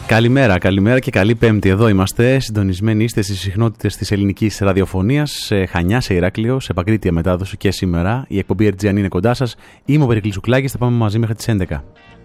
Καλημέρα και καλή Πέμπτη. Εδώ είμαστε. Συντονισμένοι είστε στις συχνότητες της ελληνικής ραδιοφωνίας, σε Χανιά, σε Ηράκλειο, σε Παγκρίτια μετάδοση και σήμερα. Η εκπομπή RGN είναι κοντά σας. Είμαι ο Περικλής Ουκλάκης, θα πάμε μαζί μέχρι τις 11.